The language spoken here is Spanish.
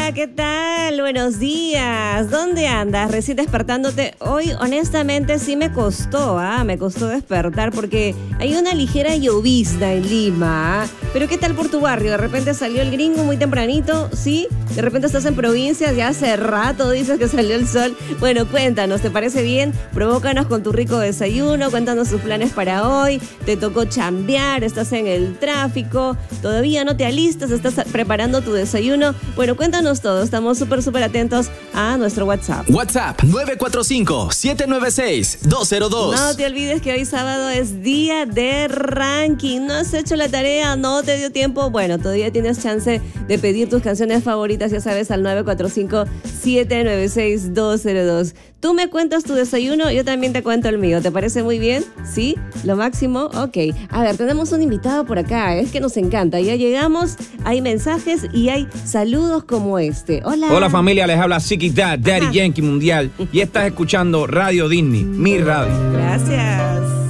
Hola, ¿qué tal? Buenos días. ¿Dónde andas? ¿Recién despertándote? Hoy, honestamente, sí me costó despertar porque hay una ligera llovizna en Lima. Pero ¿qué tal por tu barrio? De repente salió el gringo muy tempranito, ¿sí? De repente estás en provincias, ya hace rato dices que salió el sol. Bueno, cuéntanos, ¿te parece bien? Provócanos con tu rico desayuno, cuéntanos tus planes para hoy. ¿Te tocó chambear? ¿Estás en el tráfico? ¿Todavía no te alistas? ¿Estás preparando tu desayuno? Bueno, cuéntanos todo. Estamos súper atentos a nuestro WhatsApp. WhatsApp 945-796-202. No te olvides que hoy sábado es día de ranking. ¿No has hecho la tarea? ¿No te dio tiempo? Bueno, todavía tienes chance de pedir tus canciones favoritas, ya sabes, al 945-796-202. Tú me cuentas tu desayuno, yo también te cuento el mío. ¿Te parece muy bien? ¿Sí? ¿Lo máximo? Ok. A ver, tenemos un invitado por acá. Es que nos encanta. Ya llegamos, hay mensajes y hay saludos como este. Hola. Hola familia, les habla Ziggy Dad, Daddy Yankee Mundial. Y estás escuchando Radio Disney, mi radio. Gracias.